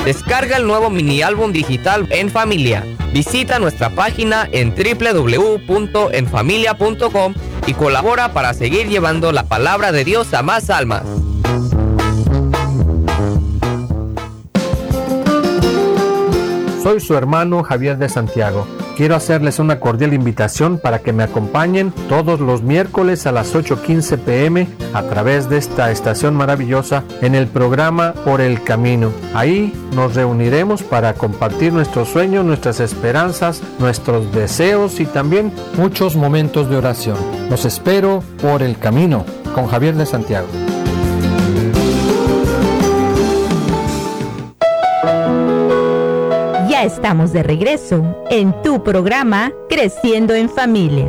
Descarga el nuevo mini álbum digital En Familia. Visita nuestra página en www.enfamilia.com y colabora para seguir llevando la palabra de Dios a más almas. Soy su hermano Javier de Santiago. Quiero hacerles una cordial invitación para que me acompañen todos los miércoles a las 8:15 p.m. a través de esta estación maravillosa en el programa Por el Camino. Ahí nos reuniremos para compartir nuestros sueños, nuestras esperanzas, nuestros deseos y también muchos momentos de oración. Los espero por el camino con Javier de Santiago. Ya estamos de regreso en tu programa Creciendo en Familia.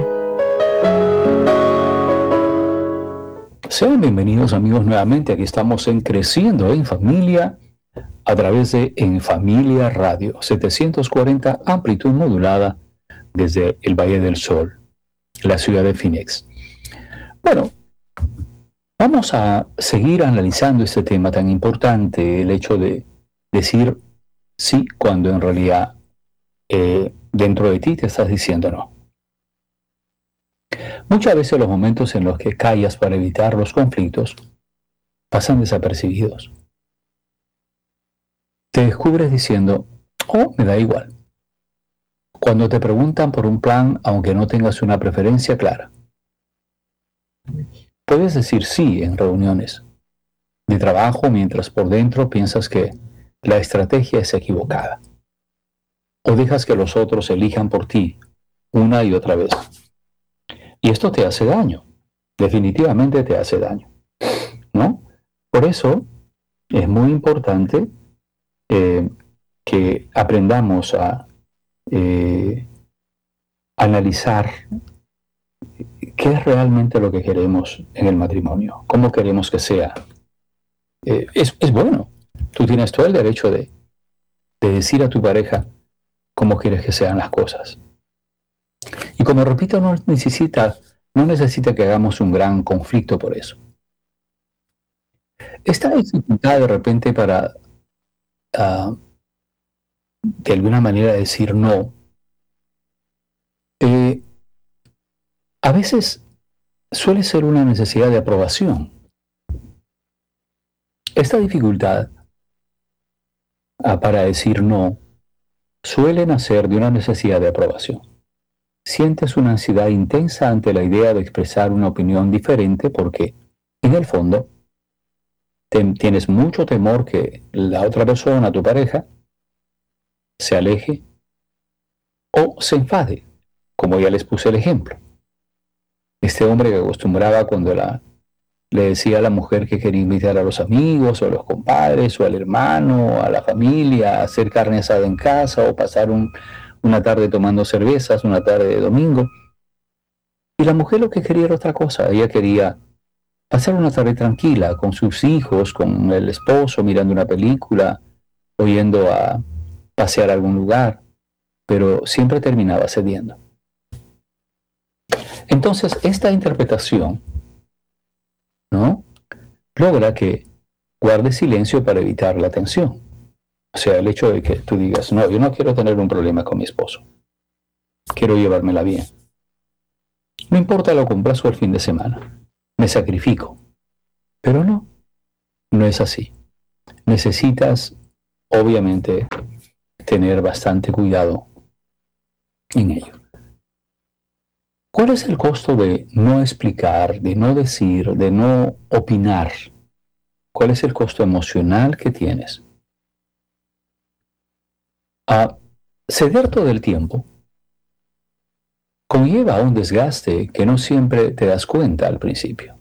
Sean bienvenidos amigos nuevamente. Aquí estamos en Creciendo en Familia a través de En Familia Radio 740 amplitud modulada desde el Valle del Sol, la ciudad de Phoenix. Bueno, vamos a seguir analizando este tema tan importante, el hecho de decir sí cuando en realidad dentro de ti te estás diciendo no. Muchas veces los momentos en los que callas para evitar los conflictos pasan desapercibidos. Te descubres diciendo, oh, me da igual. Cuando te preguntan por un plan, aunque no tengas una preferencia clara. Puedes decir sí en reuniones de trabajo mientras por dentro piensas que la estrategia es equivocada. O dejas que los otros elijan por ti una y otra vez. Y esto te hace daño. Definitivamente te hace daño, ¿no? Por eso es muy importante que aprendamos a analizar qué es realmente lo que queremos en el matrimonio, cómo queremos que sea. Es bueno. Tú tienes todo el derecho de decir a tu pareja cómo quieres que sean las cosas. Y como repito, no necesita que hagamos un gran conflicto por eso. Esta dificultad de repente para, de alguna manera, decir no, a veces suele ser una necesidad de aprobación. Esta dificultad para decir no suele nacer de una necesidad de aprobación. Sientes una ansiedad intensa ante la idea de expresar una opinión diferente porque, en el fondo, tienes mucho temor que la otra persona, tu pareja, se aleje o se enfade, como ya les puse el ejemplo. Este hombre que acostumbraba cuando le decía a la mujer que quería invitar a los amigos, o a los compadres, o al hermano, a la familia, a hacer carne asada en casa, o pasar una tarde tomando cervezas, una tarde de domingo. Y la mujer lo que quería era otra cosa. Ella quería pasar una tarde tranquila con sus hijos, con el esposo, mirando una película, o yendo a pasear a algún lugar, pero siempre terminaba cediendo. Entonces, esta interpretación, ¿no?, logra que guardes silencio para evitar la tensión. O sea, el hecho de que tú digas, no, yo no quiero tener un problema con mi esposo. Quiero llevármela bien. No importa lo compras o el fin de semana. Me sacrifico. Pero no es así. Necesitas, obviamente, tener bastante cuidado en ello. ¿Cuál es el costo de no explicar, de no decir, de no opinar? ¿Cuál es el costo emocional que tienes? Ceder todo el tiempo conlleva un desgaste que no siempre te das cuenta al principio.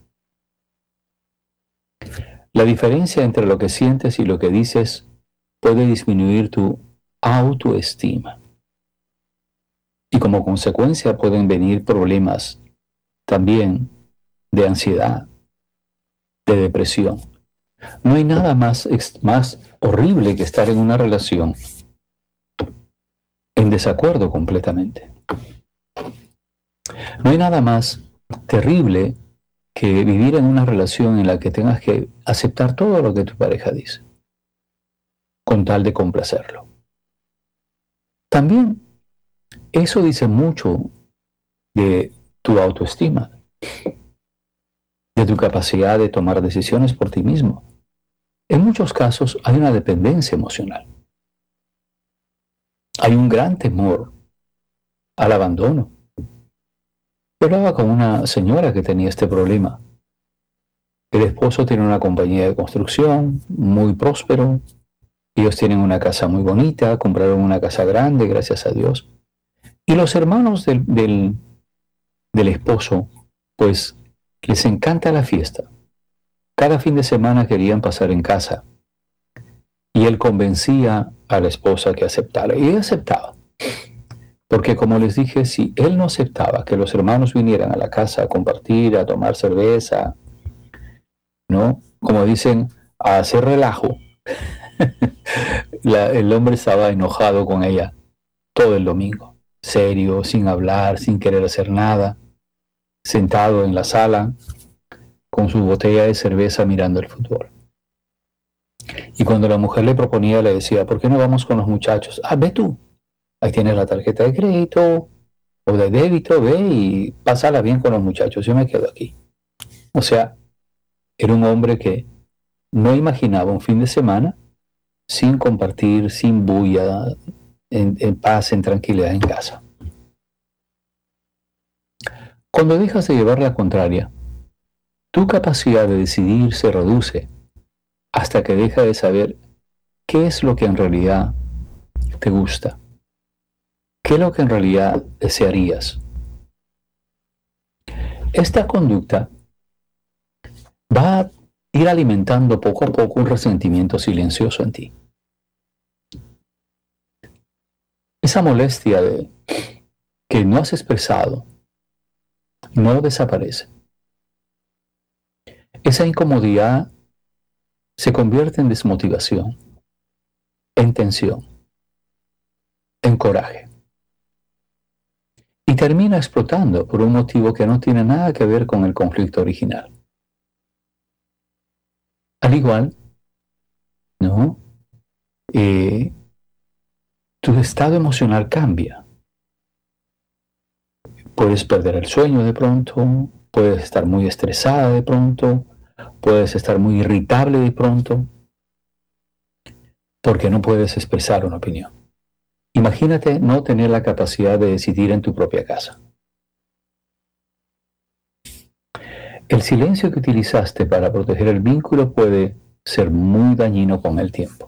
La diferencia entre lo que sientes y lo que dices puede disminuir tu autoestima. Y como consecuencia pueden venir problemas también de ansiedad, de depresión. No hay nada más horrible que estar en una relación en desacuerdo completamente. No hay nada más terrible que vivir en una relación en la que tengas que aceptar todo lo que tu pareja dice. con tal de complacerlo. También eso dice mucho de tu autoestima, de tu capacidad de tomar decisiones por ti mismo. En muchos casos hay una dependencia emocional. Hay un gran temor al abandono. Yo hablaba con una señora que tenía este problema. El esposo tiene una compañía de construcción muy próspero. Ellos tienen una casa muy bonita, compraron una casa grande, gracias a Dios. Y los hermanos del esposo, pues les encanta la fiesta. Cada fin de semana querían pasar en casa. Y él convencía a la esposa que aceptara. Y ella aceptaba. Porque como les dije, si él no aceptaba que los hermanos vinieran a la casa a compartir, a tomar cerveza, ¿no? Como dicen, a hacer relajo, el hombre estaba enojado con ella todo el domingo. Serio, sin hablar, sin querer hacer nada, sentado en la sala, con su botella de cerveza mirando el fútbol. Y cuando la mujer le proponía, le decía, ¿por qué no vamos con los muchachos? Ah, ve tú. Ahí tienes la tarjeta de crédito o de débito, ve y pásala bien con los muchachos, yo me quedo aquí. O sea, era un hombre que no imaginaba un fin de semana sin compartir, sin bulla, en paz, en tranquilidad en casa. Cuando dejas de llevar la contraria, tu capacidad de decidir se reduce hasta que deja de saber qué es lo que en realidad te gusta. ¿Qué es lo que en realidad desearías? Esta conducta va a ir alimentando poco a poco un resentimiento silencioso en ti. Esa molestia que no has expresado no desaparece. Esa incomodidad se convierte en desmotivación, en tensión, en coraje. Y termina explotando por un motivo que no tiene nada que ver con el conflicto original. Al igual, ¿no? Tu estado emocional cambia. Puedes perder el sueño de pronto, puedes estar muy estresada de pronto, puedes estar muy irritable de pronto, porque no puedes expresar una opinión. Imagínate no tener la capacidad de decidir en tu propia casa. El silencio que utilizaste para proteger el vínculo puede ser muy dañino con el tiempo.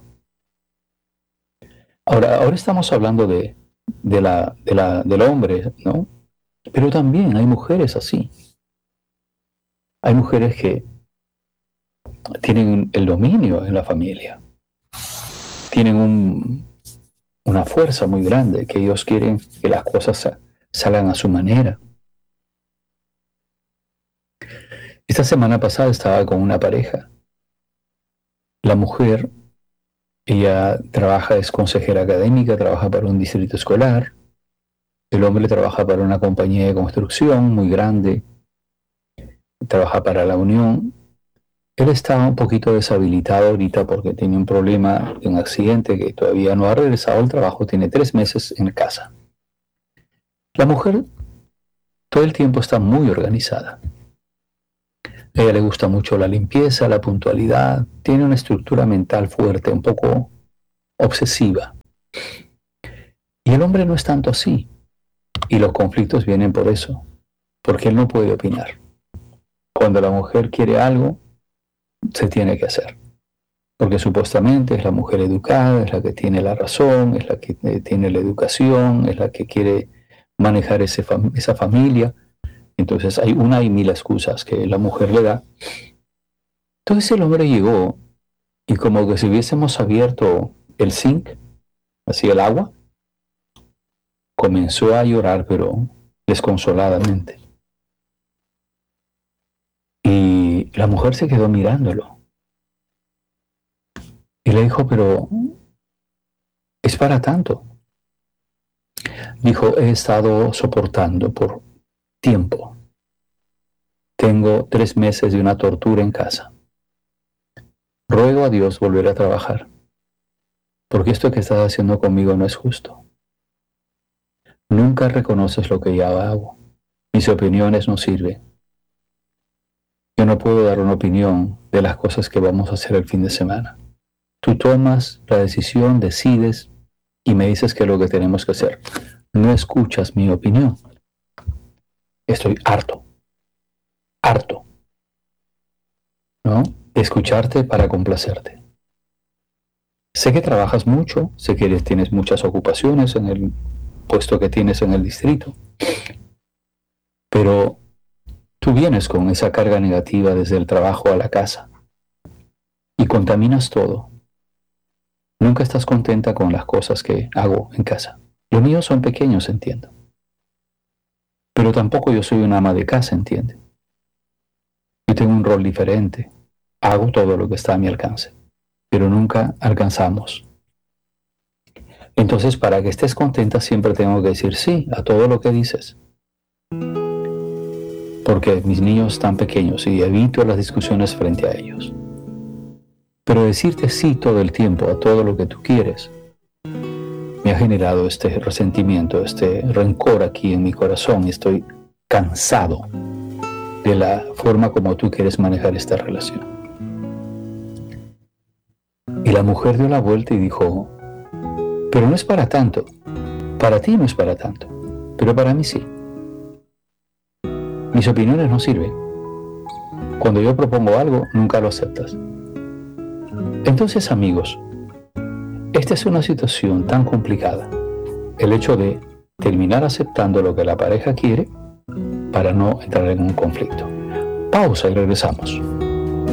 Ahora estamos hablando del hombre, ¿no? Pero también hay mujeres así. Hay mujeres que tienen el dominio en la familia. Tienen una fuerza muy grande, que ellos quieren que las cosas salgan a su manera. Esta semana pasada estaba con una pareja. La mujer, ella trabaja, es consejera académica, trabaja para un distrito escolar. El hombre trabaja para una compañía de construcción muy grande, trabaja para la Unión. Él está un poquito deshabilitado ahorita porque tiene un problema, un accidente que todavía no ha regresado al trabajo, tiene 3 meses en casa. La mujer todo el tiempo está muy organizada. A ella le gusta mucho la limpieza, la puntualidad, tiene una estructura mental fuerte, un poco obsesiva. Y el hombre no es tanto así. Y los conflictos vienen por eso, porque él no puede opinar. Cuando la mujer quiere algo, se tiene que hacer. Porque supuestamente es la mujer educada, es la que tiene la razón, es la que tiene la educación, es la que quiere manejar esa familia. Entonces hay una y mil excusas que la mujer le da. Entonces el hombre llegó y como que si hubiésemos abierto el zinc, así el agua, comenzó a llorar, pero desconsoladamente. Y la mujer se quedó mirándolo. Y le dijo, pero es para tanto. Dijo, he estado soportando por tiempo. Tengo 3 meses de una tortura en casa. Ruego a Dios volver a trabajar. porque esto que estás haciendo conmigo no es justo. Nunca reconoces lo que yo hago. Mis opiniones no sirven. Yo no puedo dar una opinión de las cosas que vamos a hacer el fin de semana. Tú tomas la decisión, decides y me dices qué es lo que tenemos que hacer. No escuchas mi opinión. Estoy harto, ¿no? De escucharte para complacerte. Sé que trabajas mucho, sé que tienes muchas ocupaciones en el puesto que tienes en el distrito, pero tú vienes con esa carga negativa desde el trabajo a la casa y contaminas todo. Nunca estás contenta con las cosas que hago en casa. Los míos son pequeños, entiendo. Pero tampoco yo soy una ama de casa, entiende. Yo tengo un rol diferente. Hago todo lo que está a mi alcance, pero nunca alcanzamos. Entonces, para que estés contenta, siempre tengo que decir sí a todo lo que dices. Porque mis niños están pequeños y evito las discusiones frente a ellos. Pero decirte sí todo el tiempo a todo lo que tú quieres me ha generado este resentimiento, este rencor aquí en mi corazón. Estoy cansado de la forma como tú quieres manejar esta relación. Y la mujer dio la vuelta y dijo, pero no es para tanto. Para ti no es para tanto, pero para mí sí. Mis opiniones no sirven. Cuando yo propongo algo, nunca lo aceptas. Entonces, amigos, esta es una situación tan complicada. El hecho de terminar aceptando lo que la pareja quiere para no entrar en un conflicto. Pausa y regresamos.